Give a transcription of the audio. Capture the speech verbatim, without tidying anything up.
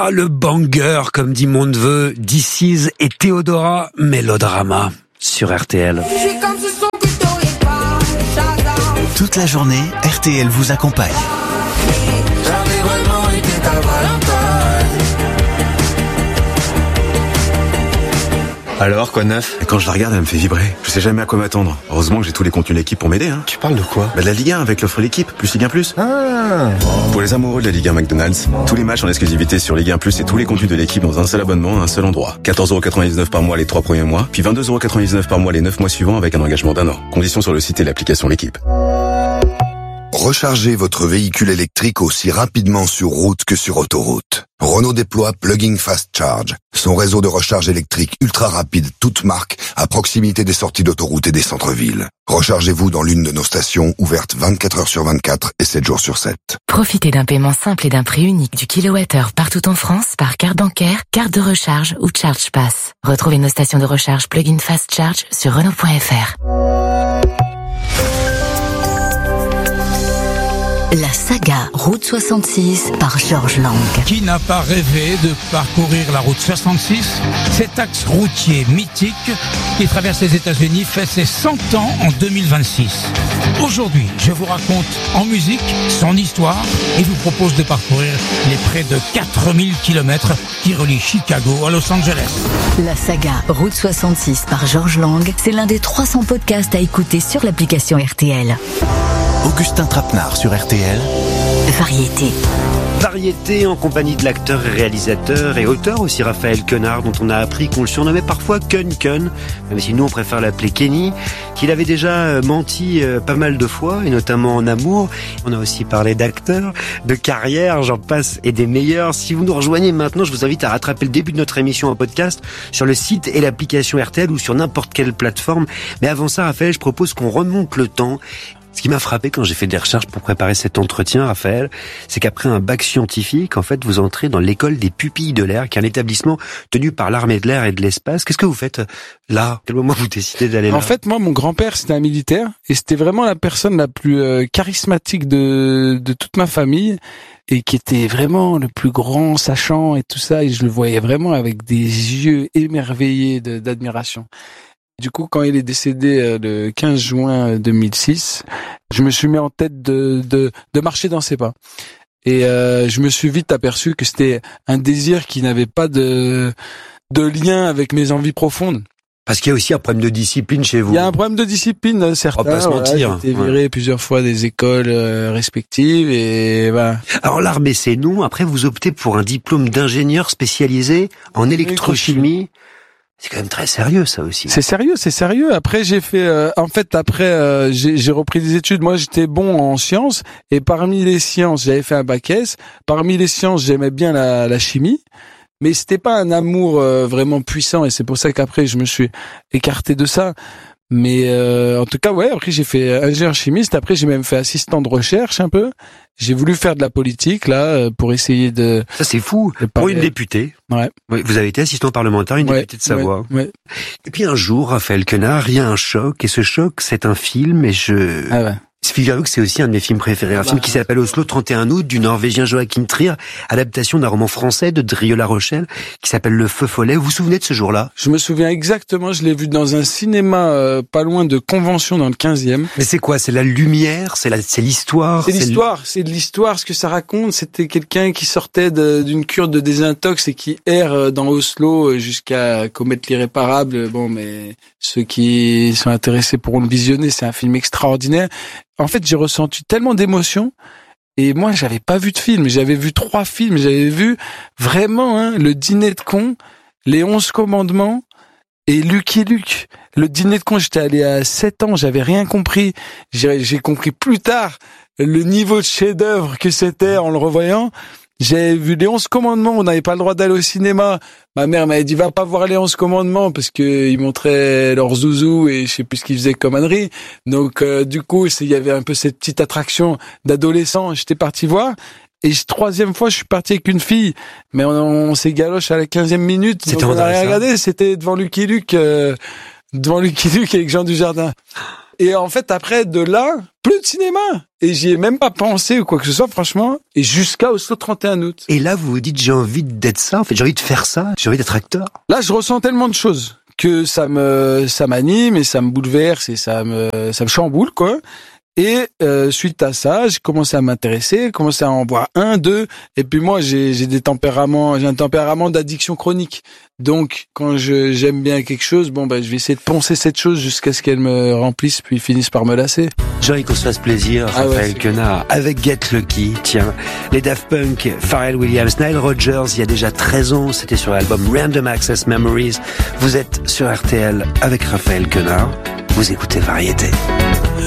Ah, le banger, comme dit mon neveu, This Is et Théodora, Mélodrama, sur R T L. Toute la journée, R T L vous accompagne. Alors, quoi de neuf? Et quand je la regarde, elle me fait vibrer. Je sais jamais à quoi m'attendre. Heureusement que j'ai tous les contenus de l'équipe pour m'aider, hein. Tu parles de quoi? Bah de la Ligue un avec l'offre l'équipe, plus Ligue un plus. Ah. Pour les amoureux de la Ligue un McDonald's, tous les matchs en exclusivité sur Ligue un plus et tous les contenus de l'équipe dans un seul abonnement à un seul endroit. quatorze euros quatre-vingt-dix-neuf par mois les trois premiers mois, puis vingt-deux euros quatre-vingt-dix-neuf par mois les neuf mois suivants avec un engagement d'un an. Conditions sur le site et l'application l'équipe. Rechargez votre véhicule électrique aussi rapidement sur route que sur autoroute. Renault déploie Plug-in Fast Charge, son réseau de recharge électrique ultra rapide, toute marque, à proximité des sorties d'autoroute et des centres-villes. Rechargez-vous dans l'une de nos stations, ouvertes vingt-quatre heures sur vingt-quatre et sept jours sur sept. Profitez d'un paiement simple et d'un prix unique du kilowattheure partout en France par carte bancaire, carte de recharge ou Charge Pass. Retrouvez nos stations de recharge Plug-in Fast Charge sur Renault point F R. La saga Route soixante-six par Georges Lang. Qui n'a pas rêvé de parcourir la route soixante-six, cet axe routier mythique qui traverse les États-Unis fête ses cent ans en deux mille vingt-six. Aujourd'hui, je vous raconte en musique son histoire et vous propose de parcourir les près de quatre mille kilomètres qui relient Chicago à Los Angeles. La saga Route soixante-six par Georges Lang, c'est l'un des trois cents podcasts à écouter sur l'application R T L. Augustin Trapenard sur R T L. Variété. Variété en compagnie de l'acteur et réalisateur et auteur aussi Raphaël Quenard, dont on a appris qu'on le surnommait parfois Kun Kun, même si nous on préfère l'appeler Kenny, qu'il avait déjà menti pas mal de fois, et notamment en amour. On a aussi parlé d'acteur, de carrière, j'en passe, et des meilleurs. Si vous nous rejoignez maintenant, je vous invite à rattraper le début de notre émission en podcast sur le site et l'application R T L ou sur n'importe quelle plateforme. Mais avant ça, Raphaël, je propose qu'on remonte le temps. Ce qui m'a frappé quand j'ai fait des recherches pour préparer cet entretien, Raphaël, c'est qu'après un bac scientifique, en fait, vous entrez dans l'école des pupilles de l'air, qui est un établissement tenu par l'armée de l'air et de l'espace. Qu'est-ce que vous faites là? À quel moment vous décidez d'aller là? En fait, moi, mon grand-père, c'était un militaire, et c'était vraiment la personne la plus euh, charismatique de, de toute ma famille, et qui était vraiment le plus grand sachant et tout ça, et je le voyais vraiment avec des yeux émerveillés de, d'admiration. Du coup, quand il est décédé le quinze juin deux mille six, je me suis mis en tête de de, de marcher dans ses pas. Et euh, je me suis vite aperçu que c'était un désir qui n'avait pas de de lien avec mes envies profondes. Parce qu'il y a aussi un problème de discipline chez vous. Il y a un problème de discipline, certains. On va pas se mentir. Voilà, j'ai été viré ouais. plusieurs fois des écoles euh, respectives et voilà. Alors l'armée, c'est non. Après, vous optez pour un diplôme d'ingénieur spécialisé en électrochimie. C'est quand même très sérieux, ça aussi. C'est sérieux, c'est sérieux. Après, j'ai fait, euh, en fait, après, euh, j'ai, j'ai repris des études. Moi, j'étais bon en sciences, et parmi les sciences, j'avais fait un bac S. Parmi les sciences, j'aimais bien la, la chimie, mais c'était pas un amour euh, vraiment puissant, et c'est pour ça qu'après, je me suis écarté de ça. Mais euh, en tout cas, ouais. Après, j'ai fait ingénieur chimiste. Après, j'ai même fait assistant de recherche un peu. J'ai voulu faire de la politique là pour essayer de. Ça c'est fou. Pour une députée. Ouais. Oui, vous avez été assistant parlementaire, une ouais, députée de Savoie. Ouais, ouais. Et puis un jour, Raphaël Quenard, il y a un choc, et ce choc, c'est un film. Et je. Ah ouais. Figurez-vous que c'est aussi un de mes films préférés, un bah, film qui s'appelle Oslo, trente et un août, du Norvégien Joachim Trier, adaptation d'un roman français de Drieux La Rochelle, qui s'appelle Le Feu Follet. Vous vous souvenez de ce jour-là? Je me souviens exactement, je l'ai vu dans un cinéma euh, pas loin de Convention dans le quinzième. Mais c'est quoi? C'est la lumière? C'est la, c'est l'histoire? C'est l'histoire, c'est, c'est de l'histoire, ce que ça raconte. C'était quelqu'un qui sortait de, d'une cure de désintox et qui erre dans Oslo jusqu'à commettre l'irréparable. Bon, mais ceux qui sont intéressés pourront le visionner, c'est un film extraordinaire. En fait, j'ai ressenti tellement d'émotions, et moi, j'avais pas vu de film. J'avais vu trois films. J'avais vu vraiment hein, Le Dîner de cons, Les Onze Commandements et Lucky Luke. Le Dîner de cons, j'étais allé à sept ans, j'avais rien compris. J'ai, j'ai compris plus tard le niveau de chef-d'œuvre que c'était en le revoyant. J'ai vu les onze commandements, on n'avait pas le droit d'aller au cinéma. Ma mère m'avait dit, va pas voir les onze commandements, parce que ils montraient leurs zouzous et je sais plus ce qu'ils faisaient comme ânerie. Donc, euh, du coup, il y avait un peu cette petite attraction d'adolescent. J'étais parti voir. Et troisième fois, je suis parti avec une fille. Mais on, on s'est galoche à la quinzième minute. C'était donc on n'a rien ça. regardé. C'était devant Lucky Luke, euh, devant Lucky Luke avec Jean Dujardin. Et en fait, après, de là, plus de cinéma. Et j'y ai même pas pensé ou quoi que ce soit, franchement. Et jusqu'à Oslo trente et un août. Et là, vous vous dites, j'ai envie d'être ça. En fait, j'ai envie de faire ça. J'ai envie d'être acteur. Là, je ressens tellement de choses que ça me, ça m'anime et ça me bouleverse et ça me, ça me chamboule, quoi. Et euh, suite à ça, j'ai commencé à m'intéresser, commencé à en voir un, deux, et puis moi j'ai j'ai des tempéraments, j'ai un tempérament d'addiction chronique. Donc quand je j'aime bien quelque chose, bon ben je vais essayer de poncer cette chose jusqu'à ce qu'elle me remplisse puis finisse par me lasser. J'ai envie qu'on se fasse plaisir, ah Raphaël ouais, Quenard, avec Get Lucky, tiens, les Daft Punk, Pharrell Williams, Nile Rodgers, il y a déjà treize ans, c'était sur l'album Random Access Memories. Vous êtes sur R T L avec Raphaël Quenard, vous écoutez Variété.